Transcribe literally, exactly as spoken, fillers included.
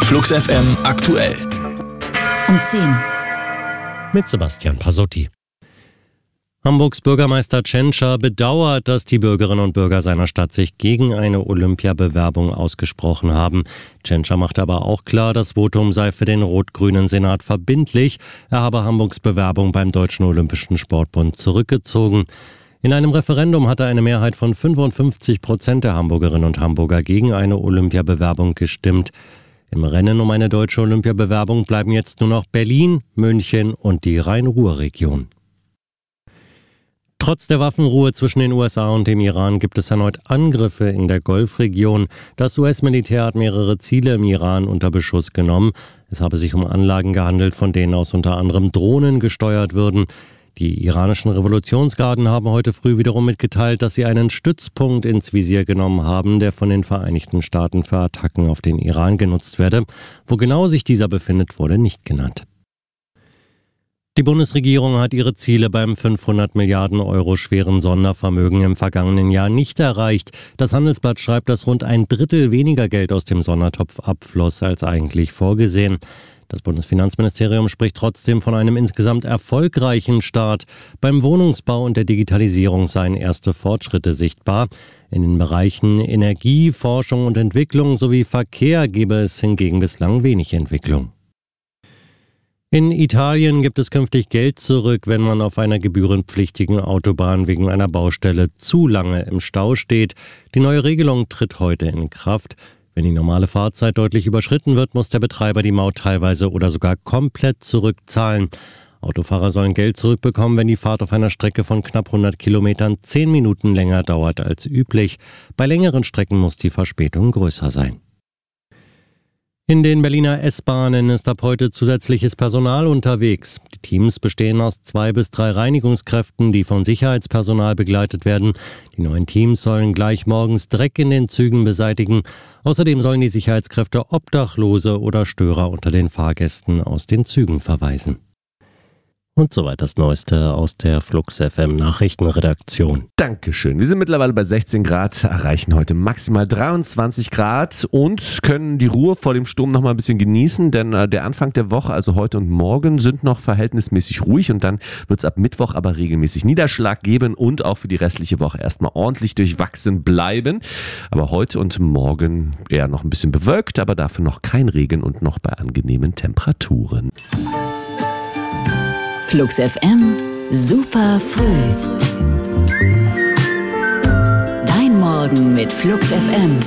Flux F M aktuell. Um zehn. Mit Sebastian Pasotti. Hamburgs Bürgermeister Tschentscher bedauert, dass die Bürgerinnen und Bürger seiner Stadt sich gegen eine Olympiabewerbung ausgesprochen haben. Tschentscher macht aber auch klar, das Votum sei für den rot-grünen Senat verbindlich. Er habe Hamburgs Bewerbung beim Deutschen Olympischen Sportbund zurückgezogen. In einem Referendum hatte eine Mehrheit von fünfundfünfzig Prozent der Hamburgerinnen und Hamburger gegen eine Olympiabewerbung gestimmt. Im Rennen um eine deutsche Olympiabewerbung bleiben jetzt nur noch Berlin, München und die Rhein-Ruhr-Region. Trotz der Waffenruhe zwischen den U S A und dem Iran gibt es erneut Angriffe in der Golfregion. Das U S-Militär hat mehrere Ziele im Iran unter Beschuss genommen. Es habe sich um Anlagen gehandelt, von denen aus unter anderem Drohnen gesteuert würden. Die iranischen Revolutionsgarden haben heute früh wiederum mitgeteilt, dass sie einen Stützpunkt ins Visier genommen haben, der von den Vereinigten Staaten für Attacken auf den Iran genutzt werde. Wo genau sich dieser befindet, wurde nicht genannt. Die Bundesregierung hat ihre Ziele beim fünfhundert Milliarden Euro schweren Sondervermögen im vergangenen Jahr nicht erreicht. Das Handelsblatt schreibt, dass rund ein Drittel weniger Geld aus dem Sondertopf abfloss als eigentlich vorgesehen. Das Bundesfinanzministerium spricht trotzdem von einem insgesamt erfolgreichen Start. Beim Wohnungsbau und der Digitalisierung seien erste Fortschritte sichtbar. In den Bereichen Energie, Forschung und Entwicklung sowie Verkehr gebe es hingegen bislang wenig Entwicklung. In Italien gibt es künftig Geld zurück, wenn man auf einer gebührenpflichtigen Autobahn wegen einer Baustelle zu lange im Stau steht. Die neue Regelung tritt heute in Kraft. Wenn die normale Fahrzeit deutlich überschritten wird, muss der Betreiber die Maut teilweise oder sogar komplett zurückzahlen. Autofahrer sollen Geld zurückbekommen, wenn die Fahrt auf einer Strecke von knapp hundert Kilometern zehn Minuten länger dauert als üblich. Bei längeren Strecken muss die Verspätung größer sein. In den Berliner S-Bahnen ist ab heute zusätzliches Personal unterwegs. Die Teams bestehen aus zwei bis drei Reinigungskräften, die von Sicherheitspersonal begleitet werden. Die neuen Teams sollen gleich morgens Dreck in den Zügen beseitigen. Außerdem sollen die Sicherheitskräfte Obdachlose oder Störer unter den Fahrgästen aus den Zügen verweisen. Und soweit das Neueste aus der Flux F M Nachrichtenredaktion. Dankeschön. Wir sind mittlerweile bei sechzehn Grad, erreichen heute maximal dreiundzwanzig Grad und können die Ruhe vor dem Sturm noch mal ein bisschen genießen, denn äh, der Anfang der Woche, also heute und morgen, sind noch verhältnismäßig ruhig und dann wird es ab Mittwoch aber regelmäßig Niederschlag geben und auch für die restliche Woche erstmal ordentlich durchwachsen bleiben. Aber heute und morgen eher noch ein bisschen bewölkt, aber dafür noch kein Regen und noch bei angenehmen Temperaturen. Flux F M, super früh. Dein Morgen mit Flux F M.